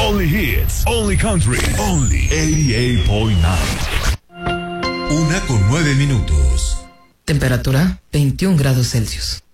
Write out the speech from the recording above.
Only hits, only country, only 88.9. 1:09. Temperatura 21 grados Celsius.